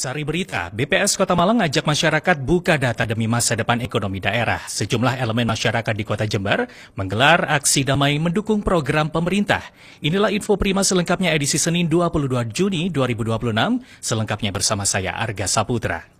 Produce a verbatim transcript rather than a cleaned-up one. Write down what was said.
Sari Berita, B P S Kota Malang ajak masyarakat buka data demi masa depan ekonomi daerah. Sejumlah elemen masyarakat di Kota Jember menggelar aksi damai mendukung program pemerintah. Inilah info prima selengkapnya edisi Senin dua puluh dua Juni dua ribu dua puluh enam, selengkapnya bersama saya Arga Saputra.